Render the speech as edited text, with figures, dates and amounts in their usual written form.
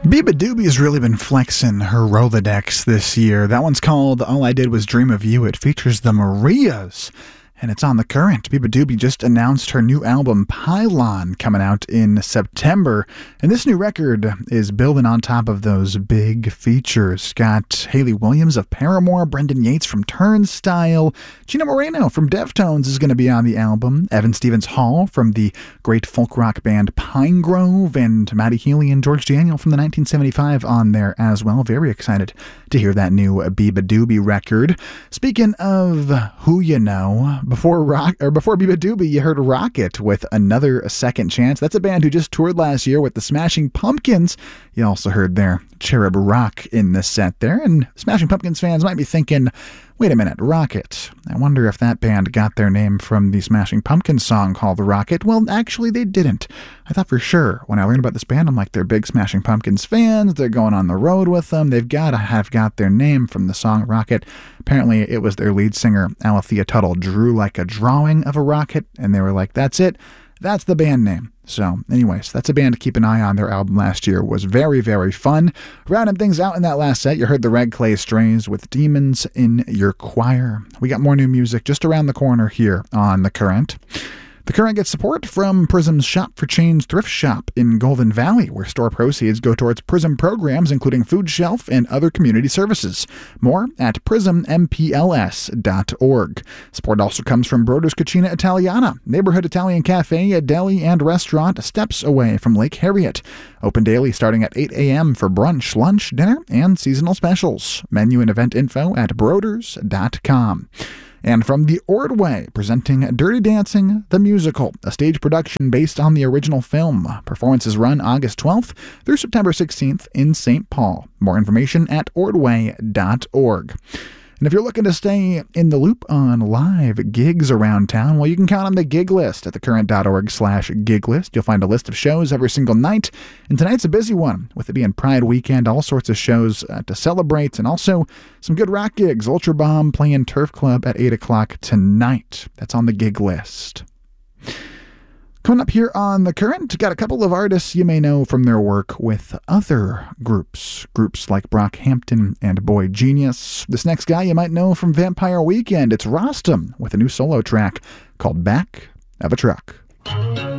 beabadoobie's really been flexing her Rolodex this year. That one's called All I Did Was Dream of You. It features the Marias, and it's on The Current. beabadoobie just announced her new album, Pylon, coming out in September. And this new record is building on top of those big features. Got Hayley Williams of Paramore, Brendan Yates from Turnstile, Gina Moreno from Deftones is going to be on the album, Evan Stevens Hall from the great folk rock band Pinegrove, and Matty Healy and George Daniel from the 1975 on there as well. Very excited to hear that new beabadoobie record. Speaking of who you know, before beabadoobie, you heard Rocket with Another Second Chance. That's a band who just toured last year with the Smashing Pumpkins. You also heard their Cherub Rock in the set there, and Smashing Pumpkins fans might be thinking, wait a minute, Rocket. I wonder if that band got their name from the Smashing Pumpkins song called Rocket. Well, actually, they didn't. I thought for sure when I learned about this band, I'm like, they're big Smashing Pumpkins fans. They're going on the road with them. They've got to have got their name from the song Rocket. Apparently, it was their lead singer, Alethea Tuttle, drew like a drawing of a rocket, and they were like, that's it. That's the band name. So, anyways, that's a band to keep an eye on. Their album last year was very, very fun. Rounding things out in that last set, you heard the Red Clay Strays with Demons in Your Choir. We got more new music just around the corner here on The Current. The Current gets support from Prism's Shop for Change thrift shop in Golden Valley, where store proceeds go towards Prism programs, including Food Shelf and other community services. More at prismmpls.org. Support also comes from Broder's Cucina Italiana, neighborhood Italian cafe, a deli, and restaurant steps away from Lake Harriet. Open daily starting at 8 a.m. for brunch, lunch, dinner, and seasonal specials. Menu and event info at broders.com. And from the Ordway, presenting Dirty Dancing, the Musical, a stage production based on the original film. Performances run August 12th through September 16th in St. Paul. More information at ordway.org. And if you're looking to stay in the loop on live gigs around town, well, you can count on the gig list at thecurrent.org/gig list. You'll find a list of shows every single night. And tonight's a busy one, with it being Pride Weekend, all sorts of shows to celebrate, and also some good rock gigs. Ultra Bomb playing Turf Club at 8 o'clock tonight. That's on the gig list. Coming up here on The Current, got a couple of artists you may know from their work with other groups like Brockhampton and Boy Genius. This next guy you might know from Vampire Weekend. It's Rostam with a new solo track called Back of a Truck.